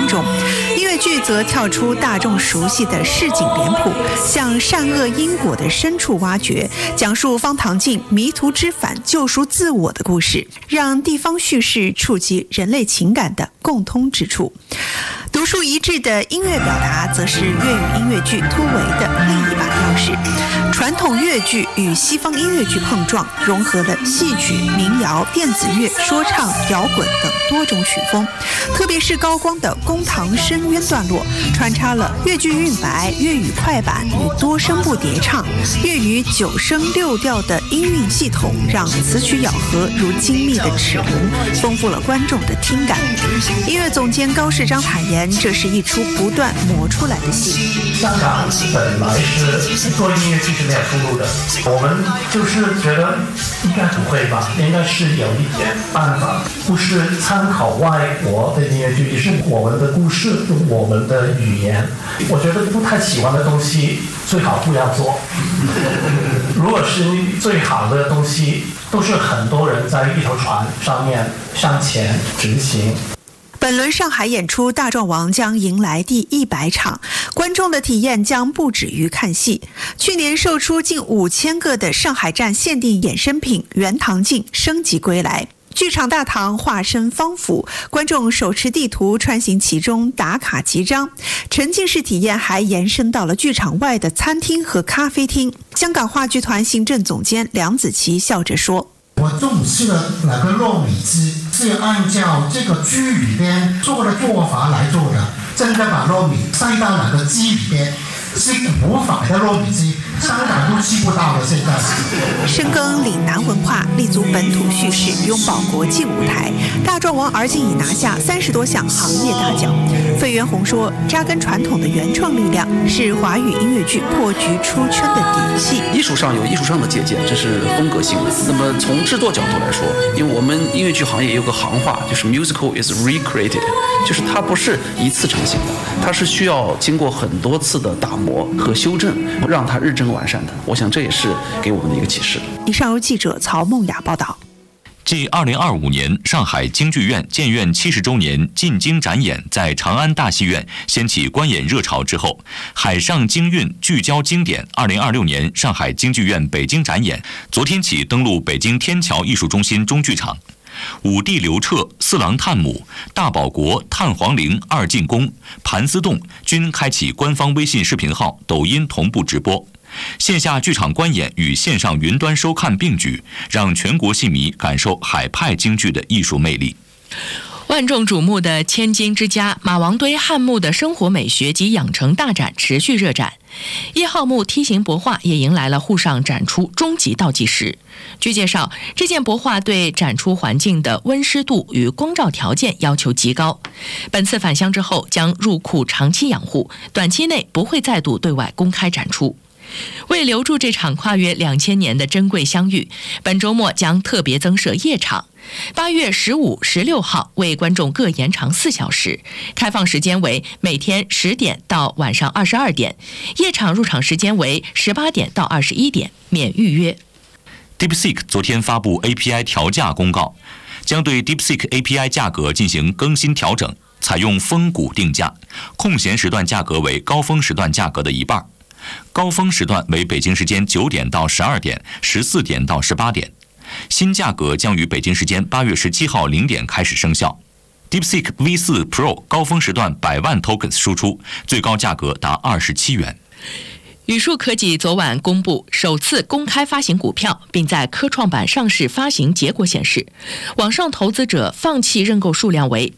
众。音乐剧则跳出大众熟悉的市井脸谱，向善恶因果的深处挖掘，讲述方唐镜迷途知返、救赎自我的故事，让地方叙事触及人类情感的共通之处。独树一帜的音乐表达，则是粤语音乐剧突围的另一把钥匙。传统粤剧与西方音乐剧碰撞，融合了戏曲、民谣、电子乐、说唱、摇滚等多种曲风。特别是高光的公堂深渊段落，穿插了粤剧韵白、粤语快板与多声部叠唱、粤语9声6调的音韵系统，让词曲咬合如精密的齿轮，丰富了观众的听感。音乐总监高世章坦言，这是一出不断磨出来的戏。 香港本来是做音乐剧是没有出路的，我们就是觉得应该不会吧，应该是有一点办法，不是参考外国的音乐剧，也是我们的故事，用我们的语言。我觉得不太喜欢的东西最好不要做。如果是最好的东西，都是很多人在一条船上面向前执行。 本轮上海演出《大壮王》将迎来第100场，观众的体验将不止于看戏。去年售出近5000个的上海站限定衍生品原唐镜升级归来。剧场大堂化身方府，观众手持地图穿行其中打卡集章，沉浸式体验还延伸到了剧场外的餐厅和咖啡厅。香港话剧团行政总监梁子琪笑着说， 我中午吃的那个糯米鸡是按照这个剧里边做的做法来做的，真的把糯米塞到那个鸡里边，是古法的糯米鸡，香港都吃不到了。现在深耕岭南文化，立足本土叙事，拥抱国际舞台。大壮王而今已拿下30多项行业大奖。费元宏说，扎根传统的原创力量是华语音乐剧破局出圈的底气。 艺术上有艺术上的借鉴，这是风格性的。那么从制作角度来说，因为我们音乐剧行业有个行话，就是 musical is recreated， 就是它不是一次成型的，它是需要经过很多次的打磨和修正，让它日臻完善的。我想这也是给我们的一个启示。 以上由记者曹梦雅报道。 继2025年上海京剧院建院70周年进京展演在长安大戏院掀起观演热潮之后，海上京韵聚焦经典2026年上海京剧院北京展演昨天起登陆北京天桥艺术中心中剧场。五帝刘彻、四郎探母、大保国、探皇陵、二进宫、盘丝洞均开启官方微信视频号、抖音同步直播。线下剧场观演与线上云端收看并举，让全国戏迷感受海派京剧的艺术魅力。 万众瞩目的千金之家马王堆汉墓的生活美学及养成大展持续热展，1号墓梯形帛画也迎来了沪上展出终极倒计时。据介绍，这件帛画对展出环境的温湿度与光照条件要求极高，本次返乡之后将入库长期养护，短期内不会再度对外公开展出。为留住这场跨越2000年的珍贵相遇，本周末将特别增设夜场，8月15、16号为观众各延长4小时，开放时间为每天10点到晚上22点，夜场入场时间为18点到21点，免预约。 DeepSeek 昨天发布 API 调价公告，将对 DeepSeek API 价格进行更新调整，采用峰谷定价，空闲时段价格为高峰时段价格的1半。高峰时段为北京时间9点到12点、14点到18点。新价格将于北京时间8月17号0点开始生效。DeepSeek V4 Pro 高峰时段100万 tokens 输出，最高价格达27元。 宇树科技昨晚公布首次公开发行股票，并在科创板上市发行结果显示，往上投资者放弃认购数量为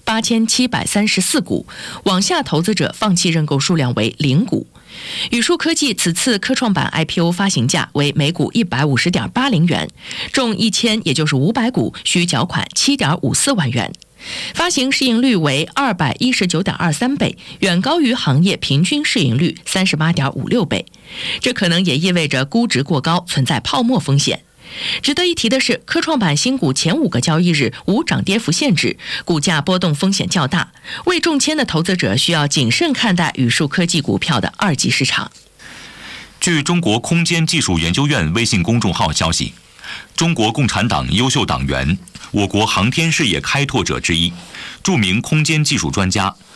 8734股，往下投资者放弃认购数量为0股。宇树科技此次科创板 IPO 发行价为每股150.80元，中1000也就是500股需缴款7.54万元。发行市盈率为219.23倍，远高于行业平均市盈率38.56倍。这可能也意味着估值过高，存在泡沫风险。值得一提的是，科创板新股前5个交易日无涨跌幅限制，股价波动风险较大。未中签的投资者需要谨慎看待宇树科技股票的2级市场。 据中国空间技术研究院微信公众号消息，中国共产党优秀党员，我国航天事业开拓者之一，著名空间技术专家、